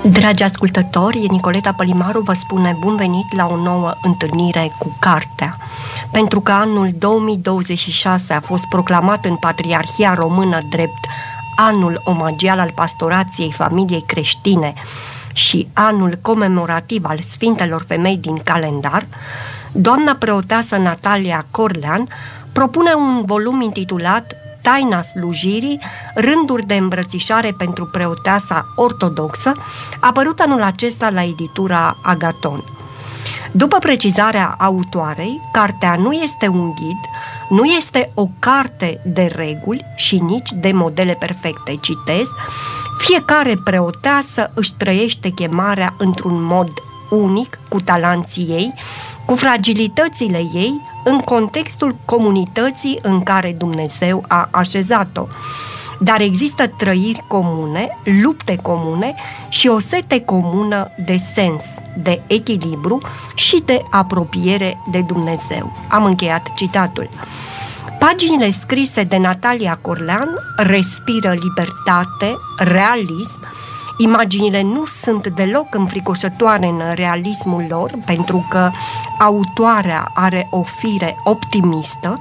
Dragi ascultători, Nicoleta Pălimaru vă spune bun venit la o nouă întâlnire cu cartea. Pentru că anul 2026 a fost proclamat în Patriarhia Română drept anul omagial al pastorației familiei creștine și anul comemorativ al Sfintelor Femei din calendar, doamna preoteasă Natalia Corlean propune un volum intitulat Taina slujirii, rânduri de îmbrățișare pentru preoteasa ortodoxă, apărut anul acesta la editura Agaton. După precizarea autoarei, cartea nu este un ghid, nu este o carte de reguli și nici de modele perfecte. Citez, fiecare preoteasă își trăiește chemarea într-un mod unic, cu talanții ei, cu fragilitățile ei, în contextul comunității în care Dumnezeu a așezat-o. Dar există trăiri comune, lupte comune și o sete comună de sens, de echilibru și de apropiere de Dumnezeu. Am încheiat citatul. Paginile scrise de Natalia Corlean respiră libertate, realism. Imaginile nu sunt deloc înfricoșătoare în realismul lor, pentru că autoarea are o fire optimistă,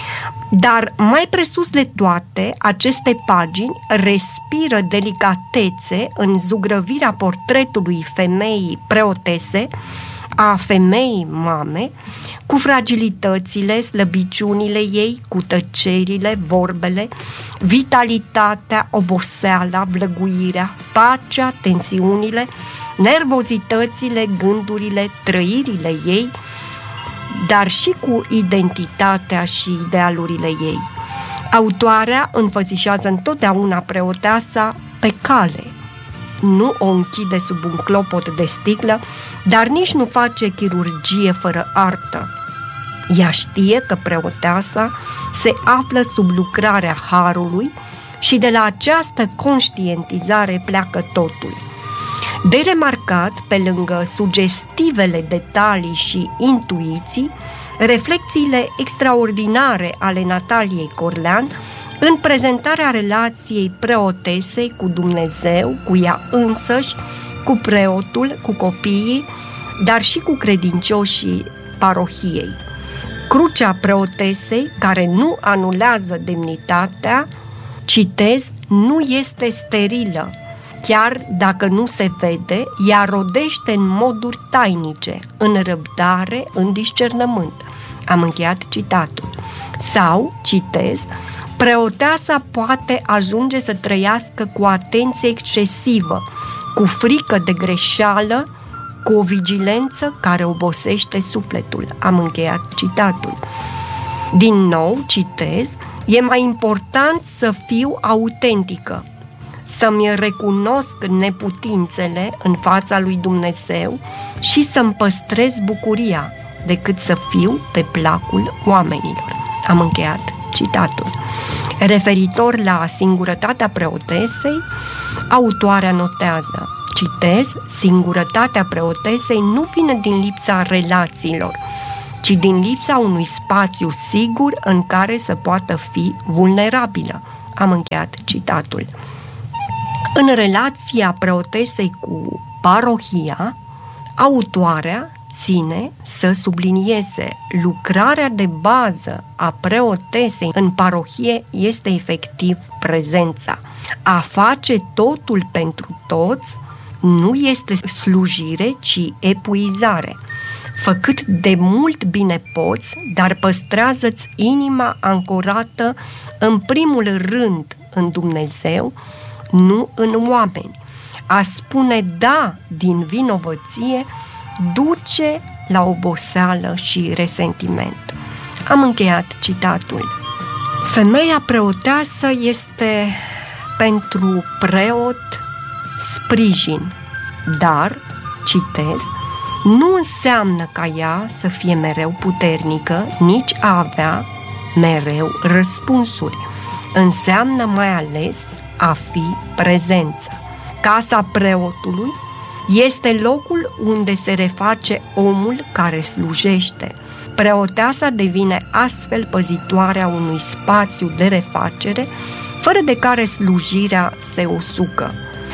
dar mai presus de toate, aceste pagini respiră delicatețe în zugrăvirea portretului femeii preotese, a femeii mame, cu fragilitățile, slăbiciunile ei, cu tăcerile, vorbele, vitalitatea, oboseala, vlăguirea, pacea, tensiunile, nervozitățile, gândurile, trăirile ei, dar și cu identitatea și idealurile ei. Autoarea înfățișează întotdeauna preoteasa pe cale. Nu o închide sub un clopot de sticlă, dar nici nu face chirurgie fără artă. Ea știe că preoteasa se află sub lucrarea harului și de la această conștientizare pleacă totul. De remarcat, pe lângă sugestivele detalii și intuiții, reflexiile extraordinare ale Nataliei Corlean în prezentarea relației preotesei cu Dumnezeu, cu ea însăși, cu preotul, cu copiii, dar și cu credincioșii parohiei. Crucea preotesei, care nu anulează demnitatea, citez, nu este sterilă. Chiar dacă nu se vede, ea rodește în moduri tainice, în răbdare, în discernământ. Am încheiat citatul. Sau, citez, preoteasa poate ajunge să trăiască cu atenție excesivă, cu frică de greșeală, cu o vigilență care obosește sufletul. Am încheiat citatul. Din nou, citez, e mai important să fiu autentică, să-mi recunosc neputințele în fața lui Dumnezeu și să-mi păstrez bucuria, decât să fiu pe placul oamenilor. Am încheiat citatul. Referitor la singurătatea preotesei, autoarea notează, citez, singurătatea preotesei nu vine din lipsa relațiilor, ci din lipsa unui spațiu sigur în care să poată fi vulnerabilă. Am încheiat citatul. În relația preotesei cu parohia, autoarea ține să sublinieze lucrarea de bază a preotesei în parohie este efectiv prezența. A face totul pentru toți nu este slujire, ci epuizare. Fă cât de mult bine poți, dar păstrează-ți inima ancorată în primul rând în Dumnezeu, nu în oameni. A spune da din vinovăție duce la oboseală și resentiment. Am încheiat citatul. Femeia preoteasă este pentru preot sprijin, dar, citez, nu înseamnă ca ea să fie mereu puternică, nici a avea mereu răspunsuri. Înseamnă mai ales a fi prezență. Casa preotului este locul unde se reface omul care slujește. Preoteasa devine astfel păzitoarea unui spațiu de refacere, fără de care slujirea se usucă.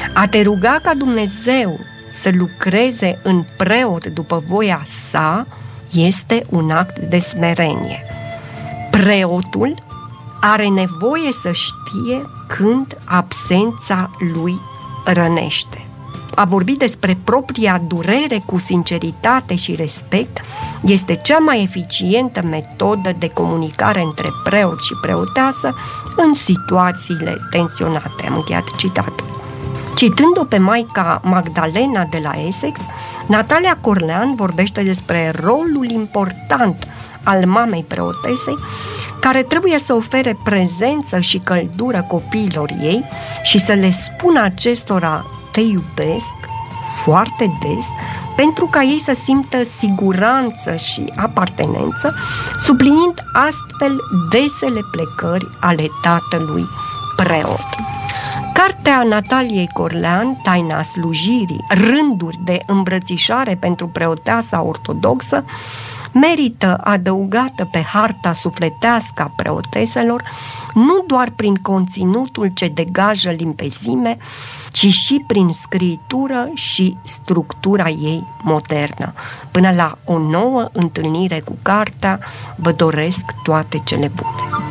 A te ruga ca Dumnezeu să lucreze în preot după voia sa este un act de smerenie. Preotul are nevoie să știe când absența lui rănește. A vorbi despre propria durere cu sinceritate și respect este cea mai eficientă metodă de comunicare între preot și preoteasă în situațiile tensionate. Am încheiat citatul. Citând-o pe Maica Magdalena de la Essex, Natalia Corlean vorbește despre rolul important al mamei preotesei, care trebuie să ofere prezență și căldură copiilor ei și să le spună acestora te iubesc foarte des, pentru ca ei să simtă siguranță și apartenență, subliniind astfel desele plecări ale tatălui preot. Cartea Nataliei Corlean, Taina slujirii, rânduri de îmbrățișare pentru preoteasa ortodoxă, merită adăugată pe harta sufletească a preoteselor, nu doar prin conținutul ce degajă limpezime, ci și prin scritură și structura ei modernă. Până la o nouă întâlnire cu cartea, vă doresc toate cele bune!